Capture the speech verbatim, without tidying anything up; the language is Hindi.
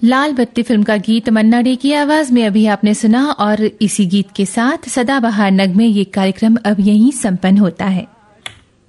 लाल बत्ती फिल्म का गीत मन्ना डे की आवाज में अभी आपने सुना और इसी गीत के साथ सदाबहार नगमे ये कार्यक्रम अब यहीं संपन्न होता है।